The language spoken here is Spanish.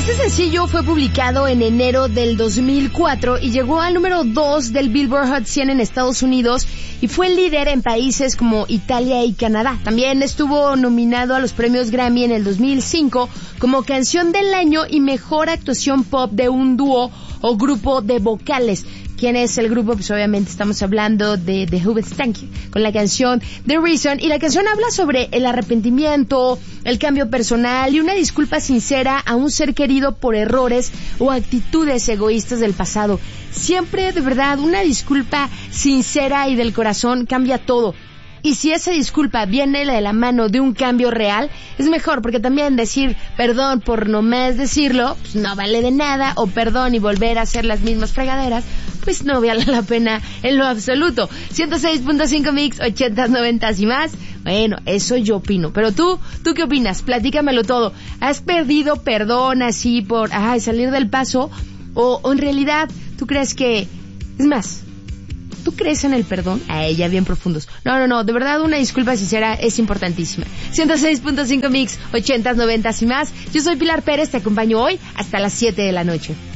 Este sencillo fue publicado en enero del 2004 y llegó al número 2 del Billboard Hot 100 en Estados Unidos y fue líder en países como Italia y Canadá. También estuvo nominado a los premios Grammy en el 2005 como Canción del Año y Mejor Actuación Pop de un dúo o grupo de vocales. ¿Quién es el grupo? Pues obviamente estamos hablando de The Who, Thank You, con la canción The Reason. Y la canción habla sobre el arrepentimiento, el cambio personal y una disculpa sincera a un ser querido por errores o actitudes egoístas del pasado. Siempre, de verdad, una disculpa sincera y del corazón cambia todo. Y si esa disculpa viene de la mano de un cambio real, es mejor, porque también decir perdón por nomás decirlo, pues no vale de nada, o perdón y volver a hacer las mismas fregaderas, pues no vale la pena en lo absoluto. 106.5 Mix, 80s, 90s y más. Bueno, eso yo opino. Pero ¿tú qué opinas? Platícamelo todo. ¿Has perdido perdón así por salir del paso? O en realidad, ¿tú crees que... Es más... ¿Tú crees en el perdón? Ya bien profundos. No, de verdad una disculpa sincera es importantísima. 106.5 Mix, 80s, 90s y más. Yo soy Pilar Pérez, te acompaño hoy hasta las 7 de la noche.